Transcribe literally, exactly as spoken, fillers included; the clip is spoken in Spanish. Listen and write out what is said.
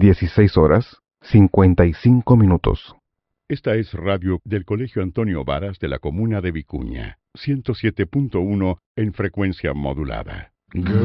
dieciséis horas, cincuenta y cinco minutos. Esta es radio del Colegio Antonio Varas de la comuna de Vicuña, ciento siete punto uno en frecuencia modulada.